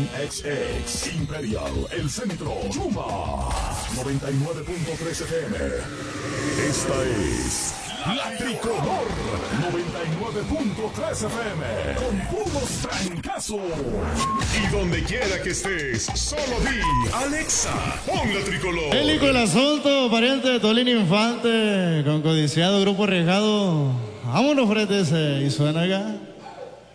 Estación XX, Imperial, El Centro, Yuma, 99.3 FM. Esta es La Tricolor, 99.3 FM, con puros trancazos. Y donde quiera que estés, solo di, Alexa, pon La Tricolor. Bélico el asunto, pariente de Tolín Infante, con codiciado grupo arriesgado. Vámonos, frente ese, y suena acá.